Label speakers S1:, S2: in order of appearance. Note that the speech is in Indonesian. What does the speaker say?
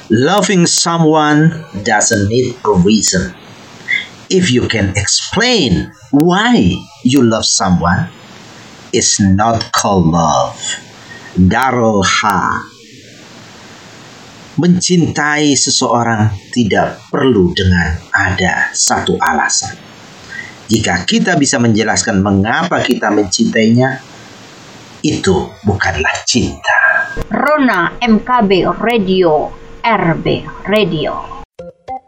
S1: Loving someone doesn't need a reason. If you can explain why you love someone, it's not called love. Darul Ha. Mencintai seseorang tidak perlu dengan ada satu alasan. Jika kita bisa menjelaskan mengapa kita mencintainya, itu bukanlah cinta.
S2: Rona MKB Radio, RB Radio.